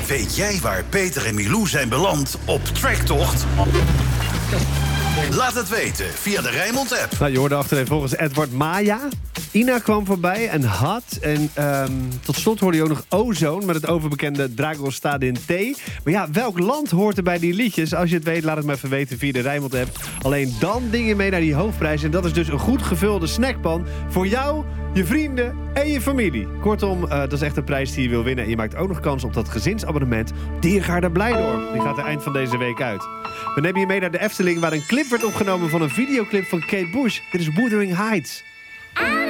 Weet jij waar Peter en Milou zijn beland op Tracktocht? Laat het weten via de Rijnmond-app. Nou, je hoorde achterin volgens Edward Maya. Ina kwam voorbij en Had. En tot slot hoorde je ook nog Ozone met het overbekende Dragostea din T. Maar ja, welk land hoort er bij die liedjes? Als je het weet, laat het me even weten via de Rijnmond-app. Alleen dan ding je mee naar die hoofdprijs. En dat is dus een goed gevulde snackpan voor jou, je vrienden en je familie. Kortom, dat is echt een prijs die je wil winnen. En je maakt ook nog kans op dat gezinsabonnement Diergaarde Blijdorp. Die gaat er eind van deze week uit. We nemen je mee naar de Efteling, waar een clip werd opgenomen van een videoclip van Kate Bush. Dit is Wuthering Heights.